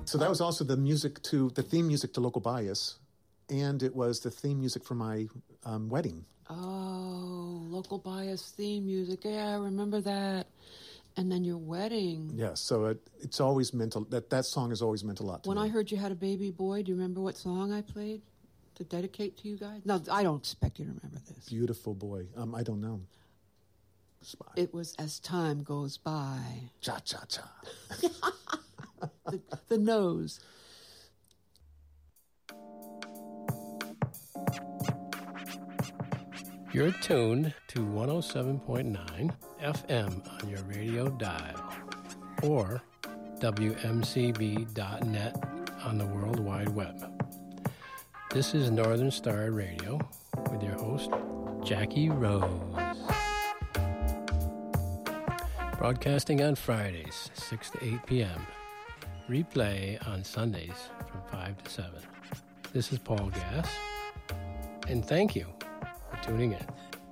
So that was also the theme music to Local Bias, and it was the theme music for my wedding. Oh, Local Bias theme music. Yeah, I remember that. And then your wedding. Yes, so it's always meant that song has always meant a lot to me. When I heard you had a baby boy, do you remember what song I played to dedicate to you guys? No, I don't expect you to remember this. Beautiful boy. I don't know. Spy. It was As Time Goes By. Cha-cha-cha. the nose. You're tuned to 107.9 FM on your radio dial or WMCB.net on the World Wide Web. This is Northern Star Radio with your host, Jackie Rose. Broadcasting on Fridays, 6 to 8 p.m. Replay on Sundays from 5 to 7. This is Paul Gass, and thank you for tuning in.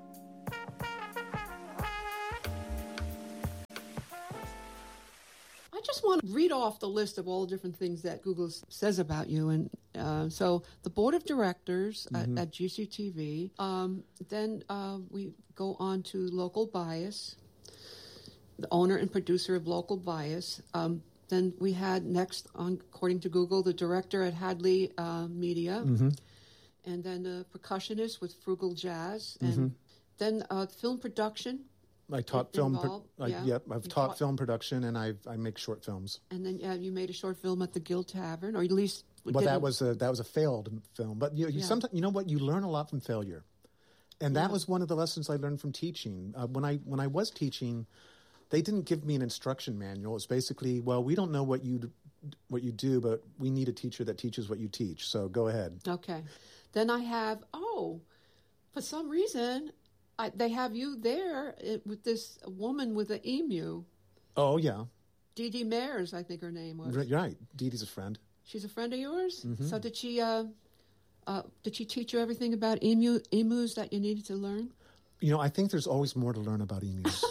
I just want to read off the list of all the different things that Google says about you. And so the board of directors at GCTV, then we go on to Local Bias, the owner and producer of Local Bias. Then we had next, according to Google, the director at Hadley Media. And then the percussionist with Frugal Jazz, and then film production. I taught film. I've taught film production, and I make short films. And then you made a short film at the Guild Tavern, or at least. Well, that was a failed film, but sometimes you know what, you learn a lot from failure, and that was one of the lessons I learned from teaching. When I was teaching, they didn't give me an instruction manual. It's basically, well, we don't know what you do, but we need a teacher that teaches what you teach. So go ahead. Okay. Then I have, for some reason, they have you there with this woman with the emu. Oh, yeah. Dee Dee Mayers, I think her name was. Right. Dee Dee's a friend. She's a friend of yours? Mm-hmm. So did she teach you everything about emus that you needed to learn? I think there's always more to learn about emus.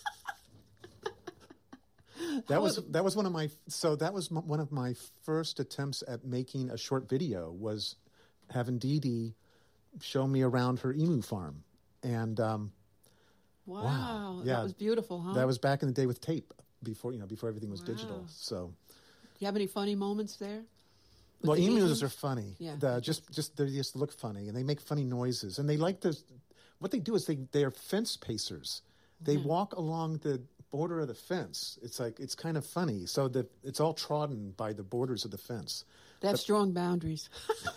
That was one of my first attempts at making a short video, was having Dee Dee show me around her emu farm. And wow. Yeah, that was beautiful, huh? That was back in the day with tape, before everything was digital. So, do you have any funny moments there? Well, emus are funny. Yeah. They just look funny, and they make funny noises. And they like what they do is they are fence pacers. They walk along the border of the fence. It's kind of funny. So it's all trodden by the borders of the fence. They have strong boundaries.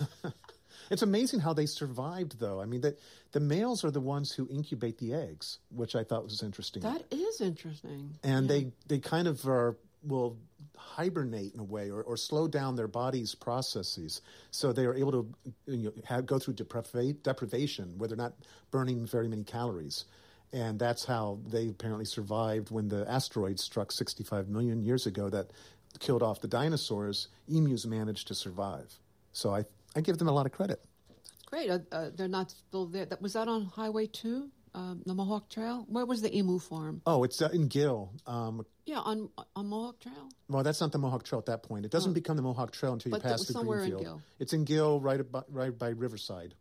It's amazing how they survived, though. I mean, the males are the ones who incubate the eggs, which I thought was interesting. That is interesting. And they kind of will hibernate in a way, or slow down their body's processes, so they are able to go through deprivation where they're not burning very many calories. And that's how they apparently survived when the asteroid struck 65 million years ago that killed off the dinosaurs. Emus managed to survive. So I give them a lot of credit. Great. They're not still there. Was that on Highway 2, the Mohawk Trail? Where was the emu farm? Oh, it's in Gill. On Mohawk Trail? Well, that's not the Mohawk Trail at that point. It doesn't become the Mohawk Trail until you pass the Greenfield. In Gill. It's in Gill, right by Riverside.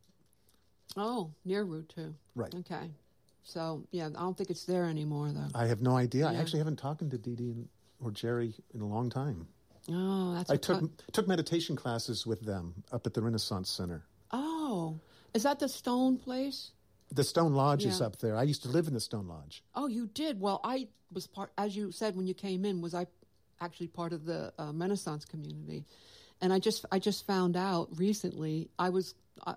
Oh, near Route 2. Right. Okay. So, I don't think it's there anymore, though. I have no idea. Yeah. I actually haven't talked to Dee Dee or Jerry in a long time. Oh, that's I took meditation classes with them up at the Renaissance Center. Oh, is that the Stone place? The Stone Lodge is up there. I used to live in the Stone Lodge. Oh, you did? Well, I was part, as you said when you came in, was I actually part of the Renaissance community? And I just found out recently I was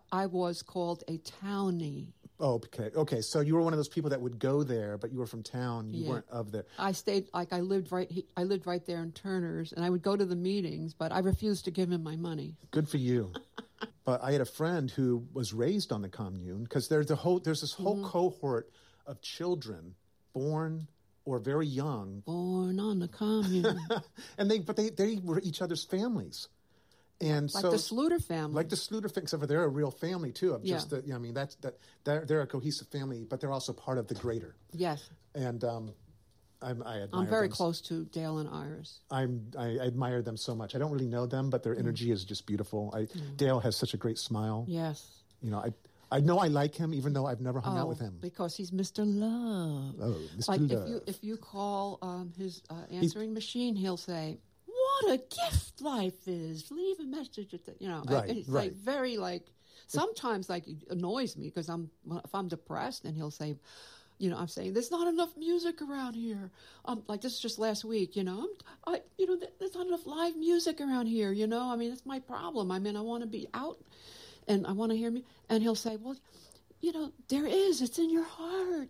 called a townie. Oh, okay. So you were one of those people that would go there, but you were from town. You weren't of there. I stayed, I lived right there in Turner's, and I would go to the meetings, but I refused to give him my money. Good for you. But I had a friend who was raised on the commune, because there's this whole cohort of children born or very young, born on the commune, and they were each other's families. And like the Sluter family. Except for they're a real family, too. They're a cohesive family, but they're also part of the greater. Yes. And I admire I'm very them. close to Dale and Iris. I admire them so much. I don't really know them, but their energy is just beautiful. Dale has such a great smile. Yes. You know, I know I like him, even though I've never hung out with him. Because he's Mr. Love. Oh, Mr. Like Love. if you call his answering machine, he'll say, "What a gift life is! Leave a message." Right, it's right. like very like sometimes like it annoys me because if I'm depressed and he'll say, I'm saying there's not enough music around here. Like this is just last week. There's not enough live music around here. I mean, that's my problem. I mean, I want to be out. And I want to hear me. And he'll say, well, there is. It's in your heart.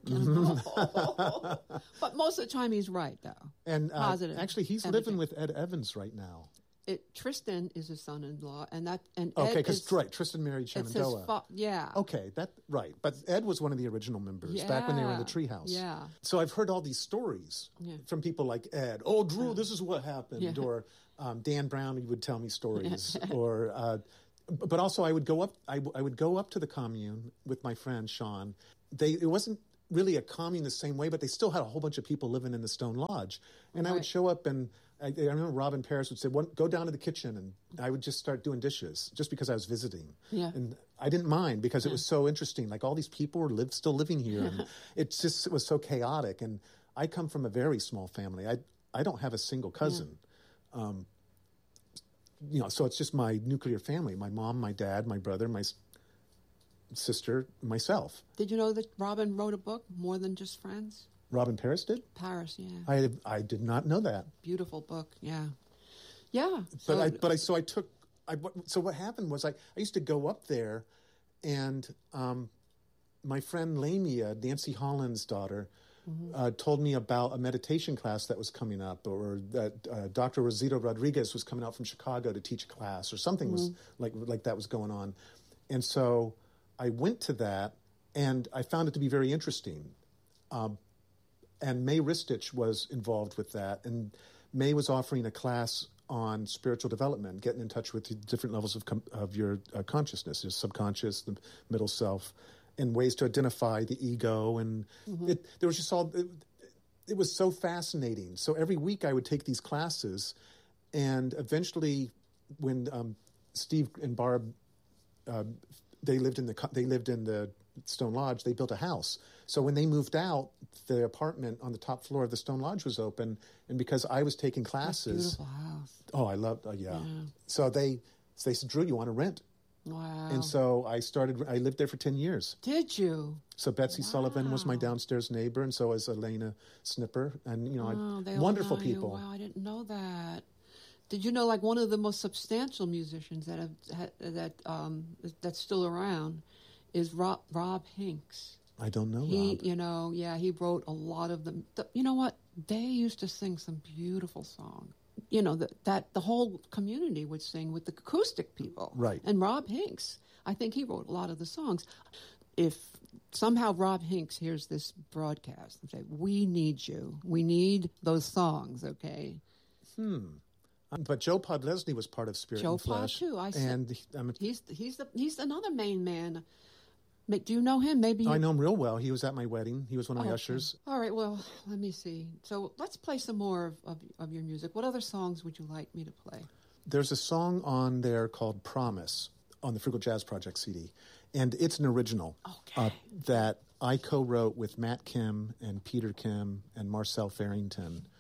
But most of the time he's right, though. And positive. Actually, he's living with Ed Evans right now. Tristan is his son-in-law. Okay, because Tristan married Shenandoah. Yeah. Okay, right. But Ed was one of the original members back when they were in the Treehouse. Yeah. So I've heard all these stories from people like Ed. Oh, Drew, this is what happened. Yeah. Or Dan Brown, he would tell me stories. Or... But also, I would go up. I would go up to the commune with my friend Sean. It wasn't really a commune the same way, but they still had a whole bunch of people living in the Stone Lodge. And I would show up, and I remember Robin Paris would say, "Go down to the kitchen," and I would just start doing dishes, just because I was visiting. Yeah. And I didn't mind because it was so interesting. Like all these people were still living here, and it was so chaotic. And I come from a very small family. I don't have a single cousin. So it's just my nuclear family, my mom, my dad, my brother, my sister, myself. Did you know that Robin wrote a book, More Than Just Friends? Robin Paris did? Paris, yeah. I did not know that. Beautiful book, yeah. Yeah. So what happened was I used to go up there, and my friend Lamia, Nancy Holland's daughter, told me about a meditation class that was coming up, or that Dr. Rosita Rodriguez was coming out from Chicago to teach a class, or something was like that was going on. And so I went to that, and I found it to be very interesting. And May Ristich was involved with that, and May was offering a class on spiritual development, getting in touch with the different levels of your consciousness, your subconscious, the middle self, and ways to identify the ego. And there was just it was so fascinating. So every week I would take these classes, and eventually when Steve and Barb, they lived in the Stone Lodge, they built a house. So when they moved out, the apartment on the top floor of the Stone Lodge was open, and because I was taking classes... Beautiful house. Oh, I loved, yeah. So they said, Drew, you want to rent? Wow. And so I lived there for 10 years. Did you? So Betsy Sullivan was my downstairs neighbor, and so was Elena Snipper, and they wonderful all know people. You. Wow, I didn't know that. Did you know, like, one of the most substantial musicians that's still around is Rob Hinks. I don't know Rob. He wrote a lot of them. You know what? They used to sing some beautiful songs. That the whole community would sing with the acoustic people. Right. And Rob Hinks, I think he wrote a lot of the songs. If somehow Rob Hinks hears this broadcast and say, we need you. We need those songs, okay? But Joe Podlesny was part of Spirit and Flesh. Joe Pod, too. And he's another main man. Do you know him? Maybe I know him real well. He was at my wedding. He was one of my ushers. All right, well, let me see. So let's play some more of your music. What other songs would you like me to play? There's a song on there called Promise on the Frugal Jazz Project CD, and it's an original that I co-wrote with Matt Kim and Peter Kim and Marcel Farrington.